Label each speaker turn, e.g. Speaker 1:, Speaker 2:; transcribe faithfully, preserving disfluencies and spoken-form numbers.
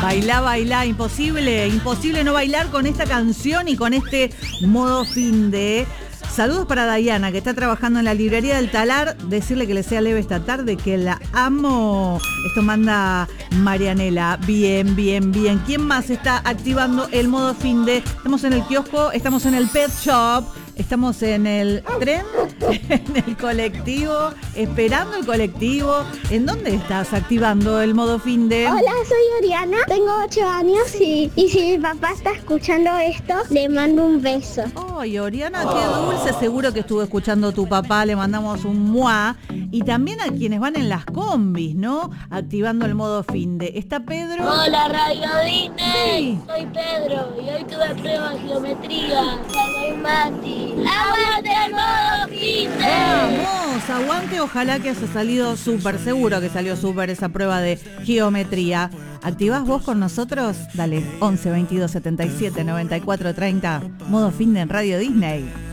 Speaker 1: Bailá, bailá, imposible, imposible no bailar con esta canción y con este modo fin de... Saludos para Dayana, que está trabajando en la librería del Talar. Decirle que le sea leve esta tarde, que la amo. Esto manda Marianela. Bien, bien, bien. ¿Quién más está activando el modo fin de? Estamos en el kiosco, estamos en el pet shop, estamos en el tren, en el colectivo, esperando el colectivo. ¿En dónde estás activando el modo fin de?
Speaker 2: Hola, soy Oriana, tengo ocho años y, y si mi papá está escuchando esto, le mando un beso.
Speaker 1: Ay, Oriana, qué dulce, seguro que estuvo escuchando tu papá, le mandamos un muá. Y también a quienes van en las combis, ¿no? Activando el modo fin de. ¿Está Pedro?
Speaker 3: Hola, Radio Disney.
Speaker 1: Sí.
Speaker 3: Soy Pedro y hoy tuve prueba de geometría. Soy Mati. ¡Aguante el modo fin de!
Speaker 1: Vamos, aguante, ojalá que haya salido súper, seguro que salió súper esa prueba de geometría. ¿Activás vos con nosotros? Dale, once, veintidós, setenta y siete, noventa y cuatro, treinta. Modo fin de en Radio Disney.